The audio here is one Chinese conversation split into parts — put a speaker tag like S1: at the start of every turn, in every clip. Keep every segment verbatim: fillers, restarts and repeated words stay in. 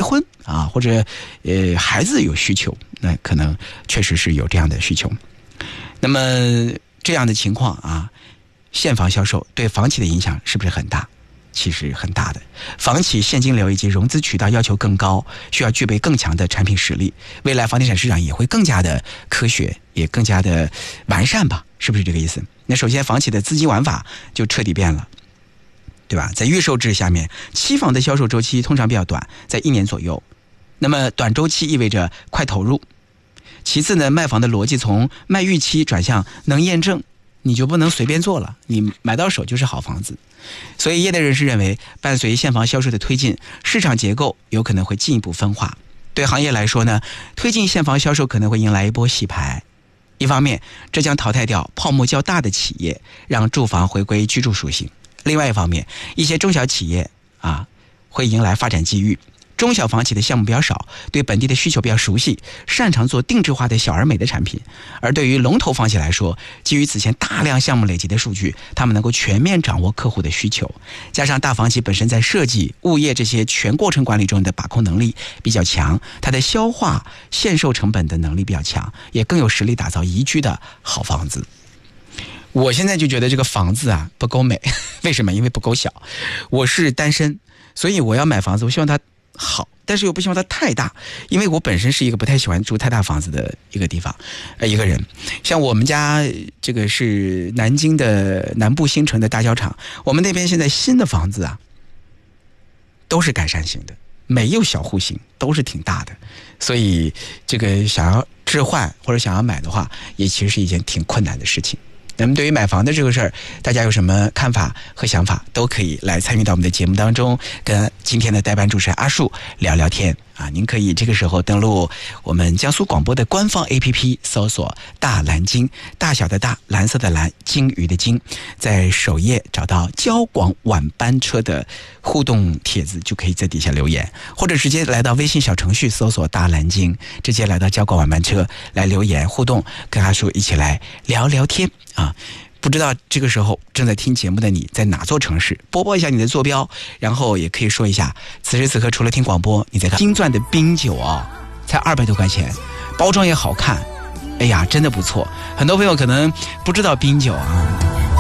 S1: 婚啊，或者呃孩子有需求，那可能确实是有这样的需求。那么这样的情况啊，现房销售对房企的影响是不是很大？其实很大的。房企现金流以及融资渠道要求更高，需要具备更强的产品实力，未来房地产市场也会更加的科学，也更加的完善吧，是不是这个意思？那首先房企的资金玩法就彻底变了，对吧？在预售制下面，期房的销售周期通常比较短，在一年左右。那么短周期意味着快投入。其次呢，卖房的逻辑从卖预期转向能验证，你就不能随便做了，你买到手就是好房子。所以业内人士认为，伴随现房销售的推进，市场结构有可能会进一步分化。对行业来说呢，推进现房销售可能会迎来一波洗牌。一方面，这将淘汰掉泡沫较大的企业，让住房回归居住属性；另外一方面，一些中小企业啊会迎来发展机遇。中小房企的项目比较少，对本地的需求比较熟悉，擅长做定制化的小而美的产品。而对于龙头房企来说，基于此前大量项目累积的数据，他们能够全面掌握客户的需求，加上大房企本身在设计、物业这些全过程管理中的把控能力比较强，它的消化限售成本的能力比较强，也更有实力打造宜居的好房子。我现在就觉得这个房子啊不够美，为什么？因为不够小。我是单身，所以我要买房子，我希望它好，但是又不希望它太大，因为我本身是一个不太喜欢住太大房子的一个地方，呃，一个人。像我们家这个是南京的南部新城的大郊场，我们那边现在新的房子啊，都是改善型的，没有小户型，都是挺大的，所以这个想要置换或者想要买的话，也其实是一件挺困难的事情。那么对于买房的这个事儿，大家有什么看法和想法，都可以来参与到我们的节目当中，跟今天的代班主持人阿树聊聊天啊。您可以这个时候登录我们江苏广播的官方 A P P， 搜索大蓝鲸，大小的大，蓝色的蓝，鲸鱼的鲸，在首页找到交广晚班车的互动帖子，就可以在底下留言，或者直接来到微信小程序搜索大蓝鲸，直接来到交广晚班车来留言互动，跟阿树一起来聊聊天啊。不知道这个时候正在听节目的你在哪座城市，播报一下你的坐标，然后也可以说一下此时此刻除了听广播你在看金钻的冰酒啊、哦，才二百多块钱，包装也好看，哎呀真的不错。很多朋友可能不知道冰酒啊，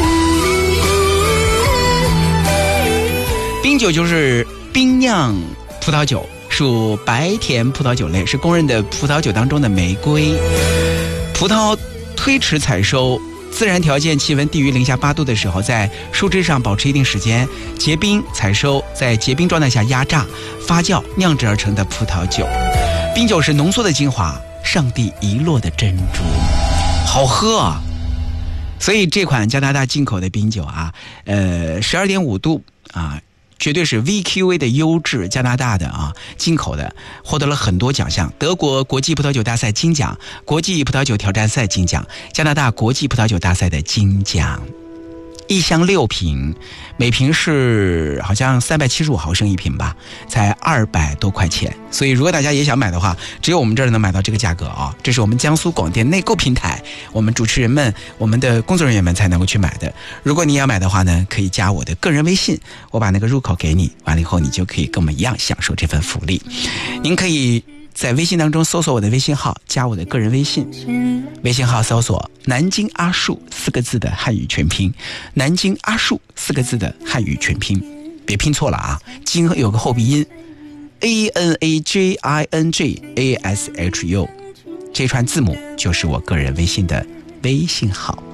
S1: 冰酒就是冰酿葡萄酒，属白甜葡萄酒类，是公认的葡萄酒当中的玫瑰。葡萄推迟采收，自然条件气温低于零下八度的时候，在树枝上保持一定时间，结冰采收，在结冰状态下压榨发酵酿制而成的葡萄酒。冰酒是浓缩的精华，上帝遗落的珍珠，好喝啊！所以这款加拿大进口的冰酒啊，呃，十二点五度啊。绝对是 V Q A 的优质，加拿大的啊，进口的，获得了很多奖项，德国国际葡萄酒大赛金奖，国际葡萄酒挑战赛金奖，加拿大国际葡萄酒大赛的金奖。一箱六瓶，每瓶是好像三百七十五毫升一瓶吧，才二百多块钱。所以如果大家也想买的话，只有我们这儿能买到这个价格啊！这是我们江苏广电内购平台，我们主持人们、我们的工作人员们才能够去买的。如果你要买的话呢，可以加我的个人微信，我把那个入口给你，完了以后你就可以跟我们一样享受这份福利。您可以在微信当中搜索我的微信号，加我的个人微信，微信号搜索南京阿树四个字的汉语全拼，南京阿树四个字的汉语全拼，别拼错了啊，京有个后鼻音 A N A J I N G A S H U， 这串字母就是我个人微信的微信号。